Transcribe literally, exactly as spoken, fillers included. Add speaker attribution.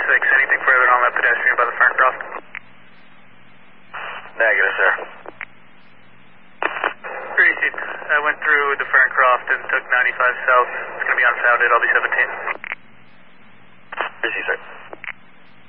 Speaker 1: six, anything further on that pedestrian by the Ferncroft?
Speaker 2: Negative, sir.
Speaker 1: Greasy, I went through the Ferncroft and took ninety-five south. It's going to be on Saturday, I'll be seventeen.
Speaker 2: Greasy, sir.